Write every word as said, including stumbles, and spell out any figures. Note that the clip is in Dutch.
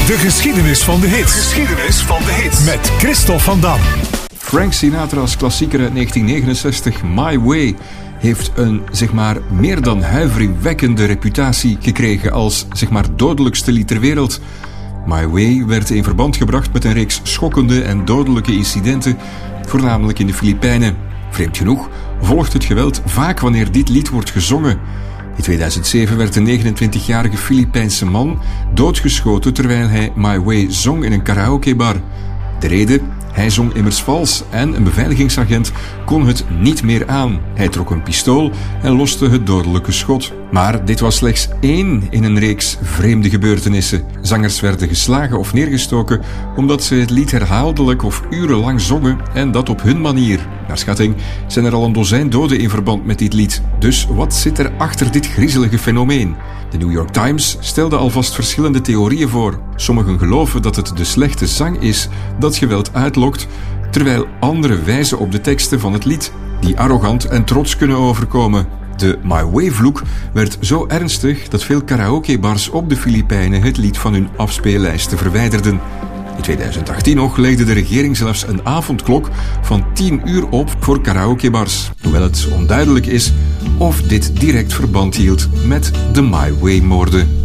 De geschiedenis van de hits. Geschiedenis van de hits. Met Christophe van Dam. Frank Sinatra's klassieker uit negentien negenenzestig, My Way, heeft een, zeg maar, meer dan huiveringwekkende reputatie gekregen als, zeg maar, dodelijkste lied ter wereld. My Way werd in verband gebracht met een reeks schokkende en dodelijke incidenten, voornamelijk in de Filipijnen. Vreemd genoeg volgt het geweld vaak wanneer dit lied wordt gezongen. In tweeduizend zeven werd een negenentwintigjarige Filipijnse man doodgeschoten terwijl hij My Way zong in een karaokebar. De reden? Hij zong immers vals en een beveiligingsagent kon het niet meer aan. Hij trok een pistool en loste het dodelijke schot. Maar dit was slechts één in een reeks vreemde gebeurtenissen. Zangers werden geslagen of neergestoken omdat ze het lied herhaaldelijk of urenlang zongen en dat op hun manier. Naar schatting zijn er al een dozijn doden in verband met dit lied. Dus wat zit er achter dit griezelige fenomeen? De New York Times stelde alvast verschillende theorieën voor. Sommigen geloven dat het de slechte zang is dat geweld uitlokt, terwijl anderen wijzen op de teksten van het lied, die arrogant en trots kunnen overkomen. De My Way-vloek werd zo ernstig dat veel karaokebars op de Filipijnen het lied van hun afspeellijsten verwijderden. In tweeduizend achttien nog legde de regering zelfs een avondklok van tien uur op voor karaokebars, hoewel het onduidelijk is of dit direct verband hield met de My Way-moorden.